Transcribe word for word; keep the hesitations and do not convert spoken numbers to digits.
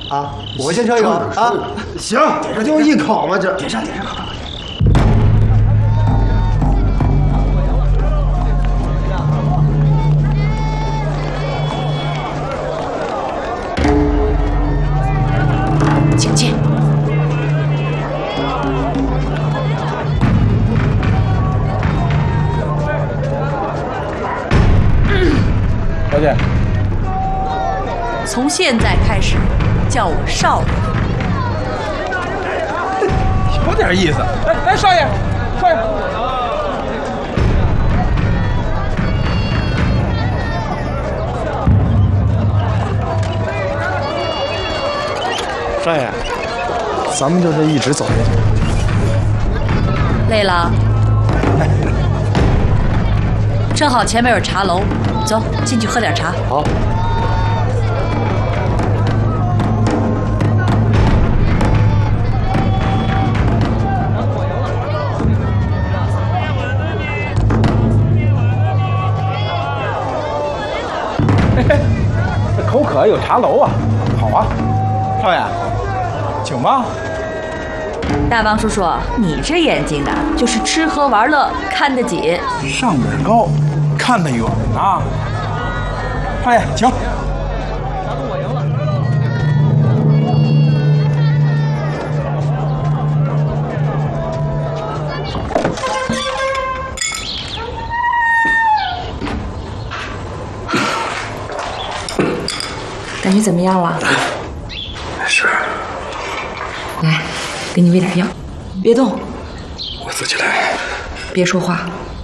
啊！我先抽一口啊！ 行，这就一口嘛，这点上点上，快快快！ 请进。 小姐， 从现在开始叫我少爷。 有点意思。哎哎，少爷，少爷。 少爷，咱们就这一直走下去。 累了？正好前面有茶楼，走进去喝点茶。 好。 嘿嘿，这口渴有茶楼啊，好啊。少爷，请吧。 大王叔叔，你这眼睛的，就是吃喝玩乐看得紧， 上边高，看得远呐。少爷，请。我赢了。 感觉怎么样了？ 没事。 来，给你喂点药，别动。 我自己来。 别说话。